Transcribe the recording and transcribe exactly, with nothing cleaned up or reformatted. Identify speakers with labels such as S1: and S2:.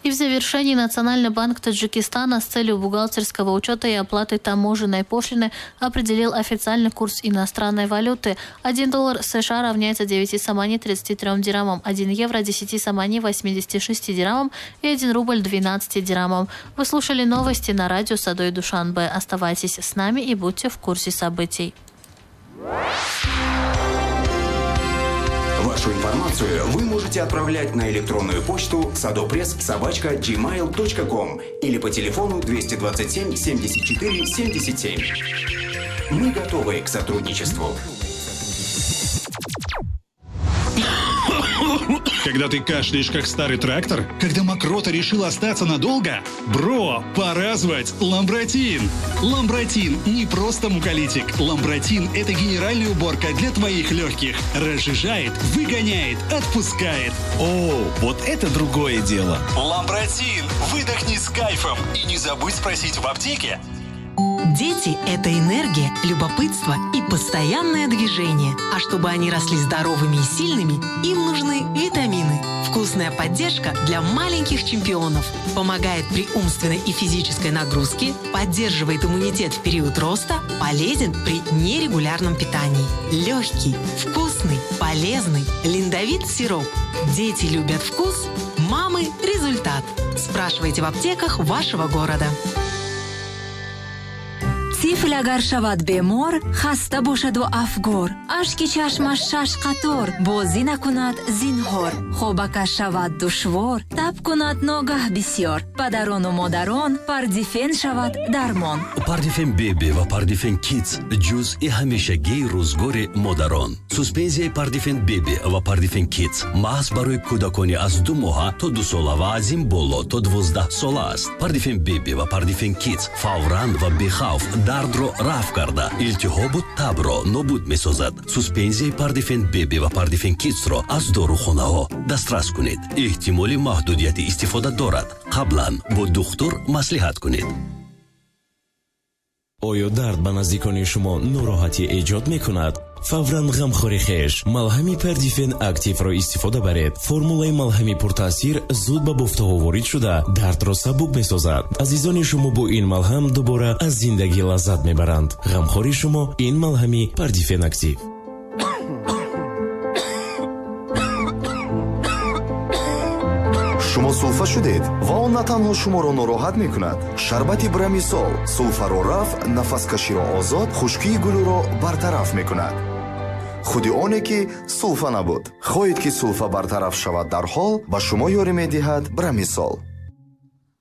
S1: И в завершении Национальный банк Таджикистана с целью бухгалтерского учета и оплаты таможенной пошлины определил официальный курс иностранной валюты. Один доллар США равняется девяти сомани тридцати трём дирхамам, один евро десяти сомани восьмидесяти шести дирхамам и один рубль двенадцати дирхамам. Вы слушали новости на радио Садой Душанбе. Оставайтесь с нами и будьте в курсе событий.
S2: Вашу информацию вы можете отправлять на электронную почту садопресс собака джимейл точка ком или по телефону двести двадцать семь семьдесят четыре семьдесят семь. Мы готовы к сотрудничеству.
S3: Когда ты кашляешь, как старый трактор? Когда мокрота решила остаться надолго? Бро, пора звать Ламбротин. Ламбротин не просто муколитик. Ламбротин – это генеральная уборка для твоих легких. Разжижает, выгоняет, отпускает.
S4: О, вот это другое дело. Ламбротин. Выдохни с кайфом. И не забудь спросить в аптеке.
S5: Дети – это энергия, любопытство и постоянное движение. А чтобы они росли здоровыми и сильными, им нужны витамины. Вкусная поддержка для маленьких чемпионов. Помогает при умственной и физической нагрузке, поддерживает иммунитет в период роста, полезен при нерегулярном питании. Легкий, вкусный, полезный, линдовит сироп. Дети любят вкус, мамы – результат. Спрашивайте в аптеках вашего города.
S6: طفل اگر شود بیمار خسته باشد و افگار اشک چشمش شش قطار بازی نکند زینهار خوابکش شود دشوار تب کند ناگه بسیار پدران و مادران پاردیفن شود درمان
S7: پاردیفن بیبی و پاردیفن کیدز جزئی همیشگی روزگار مادران سوسپنزیای پاردیفن بیبی و پاردیفن کیدز محض برای کودکانی از دو ماه تا دو ساله و از این بالا تا دوازده ساله است پاردیفن بیبی و پاردیفن کیدز فوراً و بی‌خوف дардро раф карда илтиҳобу табро нобуд месозад. Суспензияи Пардифен Беби ва Пардифен Кидсро аз дорухонаҳо дастрас кунед. Эҳтимоли маҳдудияти истифода дорад. Қаблан бо духтур маслиҳат кунед.
S4: оё дард ба наздикони шумо нороҳатӣ эҷод мекунад? фавран ғамхори хеш малҳами Пардифен активро истифода баред. формулаи малҳами пуртаъсир зуд ба бофтаҳо ворид шуда дардро сабук месозад. азизони шумо бо ин малҳам дубора аз зиндагӣ лаззат мебаранд. ғамхори шумо ин малҳами Пардифен актив.
S8: шумо сулфа шудед ва он на танҳо шуморо нороҳат мекунад. шарбати брамисол сулфаро раф, нафаскаширо озод, хушкии гулӯро бартараф мекунад. худи оне ки сулфа набуд. хоҳед ки сулфа бартараф шавад дар ҳол ба шумо ёрӣ медиҳад брамисол.